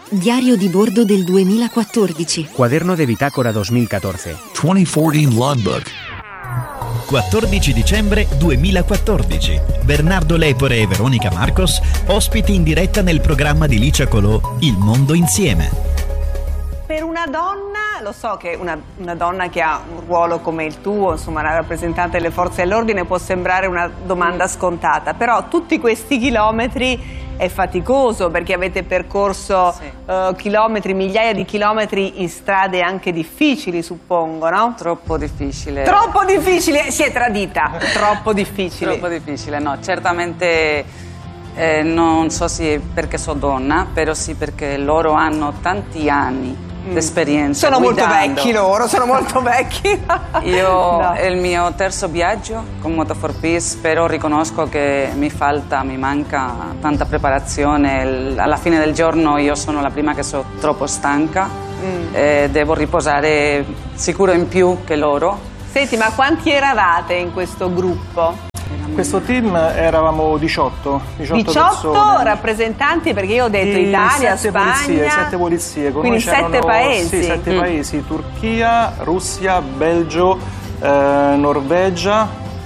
Diario di bordo del 2014. Cuaderno de bitácora 2014. 2014 Logbook. 14 dicembre 2014. Bernardo Lepore e Veronica Marcos, ospiti in diretta nel programma di Licia Colò, Il Mondo Insieme. Per una donna, lo so che una donna che ha un ruolo come il tuo, insomma la rappresentante delle forze dell'ordine, può sembrare una domanda scontata, però tutti questi chilometri è faticoso perché avete percorso chilometri, migliaia di chilometri in strade anche difficili, suppongo, no? Troppo difficile. Troppo difficile, si è tradita, troppo difficile. Troppo difficile, no, certamente non so se perché sono donna, però sì perché loro hanno tanti anni d'esperienza. Sono guidando. molto vecchi loro, sono molto vecchi. Io No. è il mio terzo viaggio con Moto for Peace, però riconosco che mi manca tanta preparazione. Alla fine del giorno io sono la prima che sono troppo stanca, devo riposare sicuro in più che loro. Senti, ma quanti eravate in questo gruppo? Questo team eravamo 18 persone. Rappresentanti, perché io ho detto Di Italia, sette Spagna, sette polizie. Con quindi noi c'erano, 7 paesi. Sì, 7 paesi: Turchia, Russia, Belgio, Norvegia,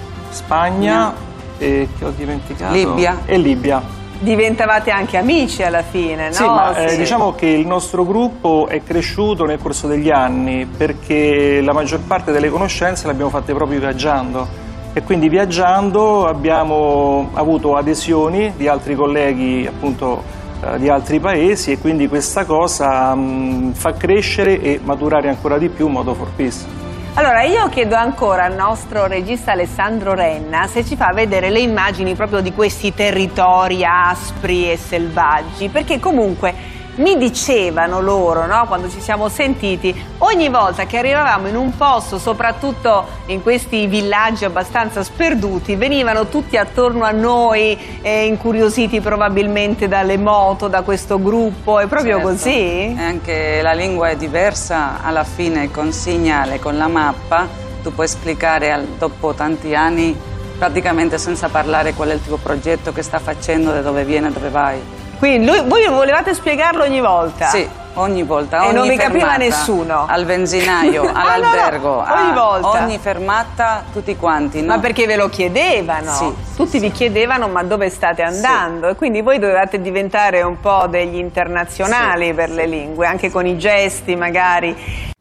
Spagna e che ho dimenticato? Libia. E Libia. Diventavate anche amici alla fine, no? Sì, ma diciamo che il nostro gruppo è cresciuto nel corso degli anni perché la maggior parte delle conoscenze le abbiamo fatte proprio viaggiando. E quindi viaggiando abbiamo avuto adesioni di altri colleghi appunto di altri paesi e quindi questa cosa fa crescere e maturare ancora di più Moto for Peace. Allora io chiedo ancora al nostro regista Alessandro Renna se ci fa vedere le immagini proprio di questi territori aspri e selvaggi, perché comunque mi dicevano loro, no, quando ci siamo sentiti, ogni volta che arrivavamo in un posto, soprattutto in questi villaggi abbastanza sperduti, venivano tutti attorno a noi, incuriositi probabilmente dalle moto, da questo gruppo, è proprio così? E anche la lingua è diversa, alla fine con segnale, con la mappa, tu puoi spiegare dopo tanti anni, praticamente senza parlare qual è il tuo progetto, che sta facendo, da dove viene, dove vai. Quindi voi volevate spiegarlo ogni volta? Sì, ogni volta. E ogni non vi capiva fermata, nessuno? Al benzinaio, all'albergo. No, ogni volta? Ogni fermata, tutti quanti. No? Ma perché ve lo chiedevano? Sì. Tutti vi chiedevano ma dove state andando? E quindi voi dovevate diventare un po' degli internazionali per le lingue, anche con i gesti magari.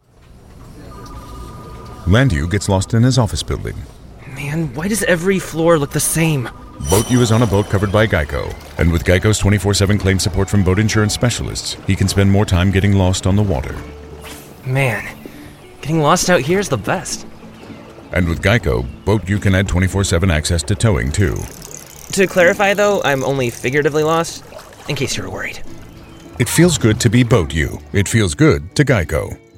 Landu gets lost in his office building. Man, why does every floor look the same? Boat U is on a boat covered by Geico, and with Geico's 24/7 claim support from boat insurance specialists, he can spend more time getting lost on the water. Man, getting lost out here is the best. And with Geico, Boat U can add 24/7 access to towing too. To clarify though, I'm only figuratively lost, in case you were worried. It feels good to be Boat U. It feels good to Geico.